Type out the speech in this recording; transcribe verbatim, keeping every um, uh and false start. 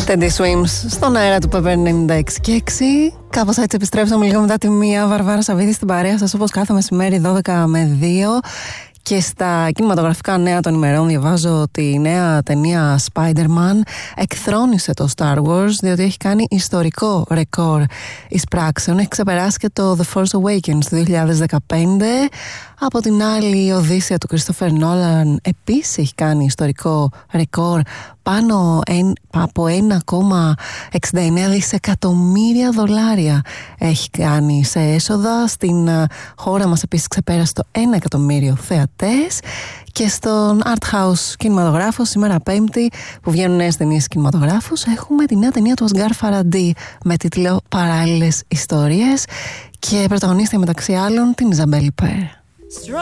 Teddy Swims στον αέρα του Πεπέρ ενενήντα έξι και έξι. Κάπως έτσι επιστρέψαμε λίγο μετά τη μία. Βαρβάρα Σαββίδη στην παρέα σας, όπως κάθε μεσημέρι δώδεκα με δύο. Και στα κινηματογραφικά νέα των ημερών διαβάζω ότι η νέα ταινία Spider-Man εκθρόνησε το Star Wars, διότι έχει κάνει ιστορικό ρεκόρ εις πράξεων. Έχει ξεπεράσει και το The Force Awakens του δύο χιλιάδες δεκαπέντε. Από την άλλη, η Οδύσσεια του Christopher Nolan επίσης έχει κάνει ιστορικό ρεκόρ, πάνω εν, από ένα κόμμα εξήντα εννέα δισεκατομμύρια δολάρια έχει κάνει σε έσοδα. Στην uh, χώρα μας επίσης ξεπέρασε το ένα εκατομμύριο θεατές. Και στον Art House κινηματογράφο, σήμερα Πέμπτη, που βγαίνουν νέες ταινίες κινηματογράφους, έχουμε τη νέα ταινία του Ασγκάρ Φαραντί με τίτλο Παράλληλες Ιστορίες και πρωταγωνίστρια μεταξύ άλλων την Ιζαμπέλ Πέρ.